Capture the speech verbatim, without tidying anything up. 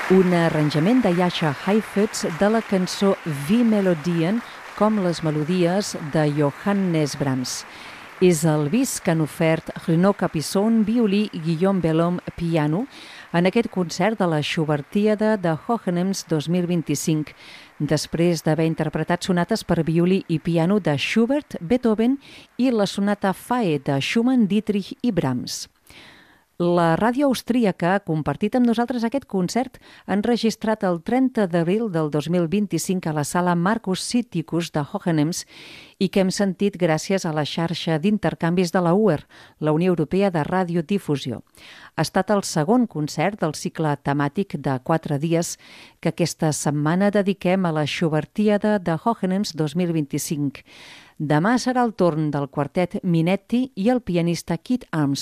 un arranjament de Jascha Heifetz de la cançó Wie Melodien, com les melodies de Johannes Brahms. És el bis que han ofert Renaud Capisson, violí, i Guillaume Bellhomme, piano, en aquest concert de la Schubertiade de Hohenems dos mil vint-i-cinc, després d'haver interpretat sonates per violí i piano de Schubert, Beethoven i la sonata Fae de Schumann, Dietrich i Brahms. La ràdio austríaca ha compartit amb nosaltres aquest concert enregistrat el trenta d'abril del dos mil vint-i-cinc a la sala Marcus Sitticus de Hohenems i que hem sentit gràcies a la xarxa d'intercanvis de la U E R, la Unió Europea de Radiodifusió. Ha estat el segon concert del cicle temàtic de quatre dies que aquesta setmana dediquem a la Schubertiade de Hohenems dos mil vint-i-cinc. Demà serà el torn del quartet Minetti i el pianista Keith Armstrong.